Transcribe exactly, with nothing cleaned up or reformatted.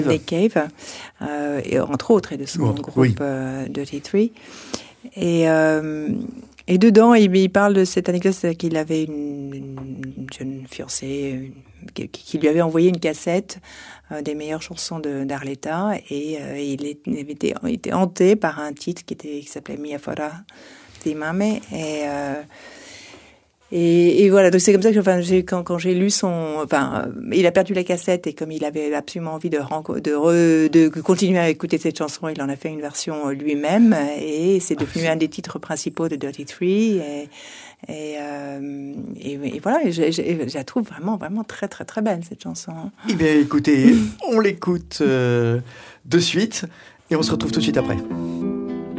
Nick Cave, euh, et entre autres, et de son oh, groupe oui. euh, Dirty Three. Et, euh, et dedans, il, il parle de cette anecdote, c'est qu'il avait une, une jeune fiancée une, qui, qui lui avait envoyé une cassette euh, des meilleures chansons de, d'Arletta, et euh, il, est, il, était, il était hanté par un titre qui, était, qui s'appelait Mia Fora di Mame, et... Euh, Et, et voilà, donc c'est comme ça que enfin, j'ai, quand, quand j'ai lu son... Enfin, il a perdu la cassette, et comme il avait absolument envie de, de, re, de continuer à écouter cette chanson, il en a fait une version lui-même, et c'est devenu un des titres principaux de Dirty Three. Et, et, euh, et, et voilà, et je, je, je la trouve vraiment, vraiment très, très, très belle, cette chanson. Eh bien, écoutez, on l'écoute euh, de suite, et on se retrouve tout de suite après.